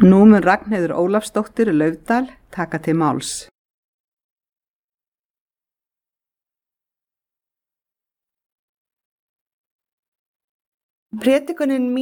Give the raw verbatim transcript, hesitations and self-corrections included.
Nú mun Ragnheiður Ólafsdóttir Laufdal taka til máls. Prédikunin mín